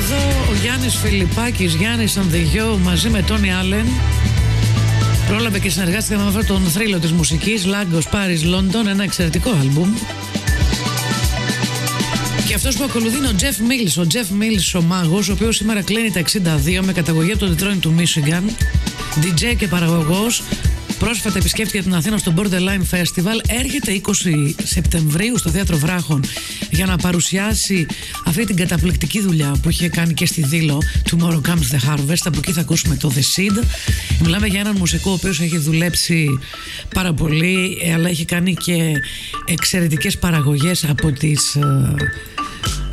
εδώ ο Γιάννης Φιλιππάκης, Γιάννης on the Yo, μαζί με Τόνι Άλεν. Πρόλαβε και συνεργάστηκε με αυτόν τον θρύλο της μουσικής, Lagos Paris London, ένα εξαιρετικό άλμπουμ. Και αυτός που ακολουθεί είναι ο Jeff Mills. Ο Jeff Mills, ο μάγος, ο οποίος σήμερα κλείνει τα 62, με καταγωγή από το Detroit του Michigan, DJ και παραγωγός. Πρόσφατα επισκέφθηκε την Αθήνα στο Borderline Festival. Έρχεται 20 Σεπτεμβρίου στο Θέατρο Βράχων για να παρουσιάσει αυτή την καταπληκτική δουλειά που είχε κάνει και στη Δήλο, Tomorrow Comes the Harvest. Από εκεί θα ακούσουμε το The Seed. Μιλάμε για έναν μουσικό ο οποίος έχει δουλέψει πάρα πολύ, αλλά έχει κάνει και εξαιρετικές παραγωγές από τις